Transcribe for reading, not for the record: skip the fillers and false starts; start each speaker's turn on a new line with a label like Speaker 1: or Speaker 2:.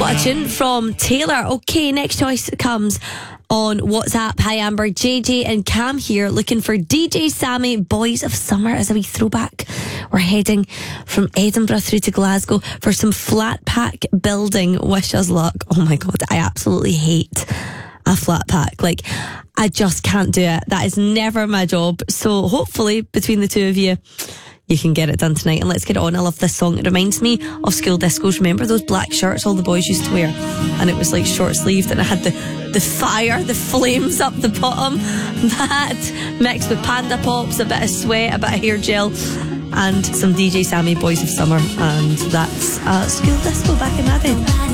Speaker 1: What a tune from Taylor. Okay, next choice comes on WhatsApp. Hi Amber, JJ and Cam here, looking for DJ Sammy, Boys of Summer, as a wee throwback. We're heading from Edinburgh through to Glasgow for some flat pack building. Wish us luck. Oh my god, I absolutely hate a flat pack. Like, I just can't do it. That is never my job. So hopefully between the two of you, you can get it done tonight. And let's get it on. I love this song. It reminds me of school discos. Remember those black shirts all the boys used to wear? And it was like short sleeved and it had the fire, the flames up the bottom. That mixed with Panda Pops, a bit of sweat, a bit of hair gel, and some DJ Sammy, Boys of Summer. And that's school disco back in that day.